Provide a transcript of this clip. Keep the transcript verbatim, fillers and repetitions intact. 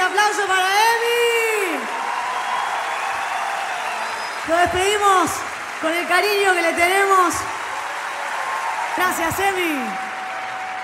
aplauso para Emi. Lo despedimos con el cariño que le tenemos. Gracias, Emi.